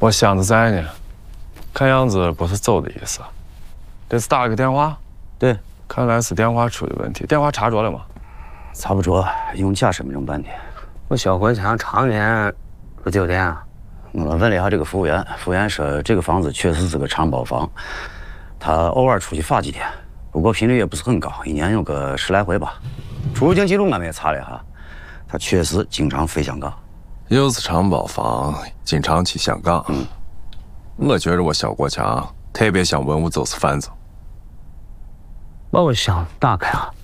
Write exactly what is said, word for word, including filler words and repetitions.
我想着在呢，看样子不是走的意思。这是打了个电话？ 对， 看来是电话出的问题。电话查着了吗？ 查不着，用假身份证办的。 我小国强常年住酒店啊。 我问了一下这个服务员，服务员说这个房子确实是个承包房，他偶尔出去发几天，不过频率也不是很高，一年有个十来回吧。出入境记录俺们也查了一下，他确实经常飞香港。 又是承包房，经常去香港。嗯，我觉着我小国强特别像文物走私贩子。 把我想打开啊！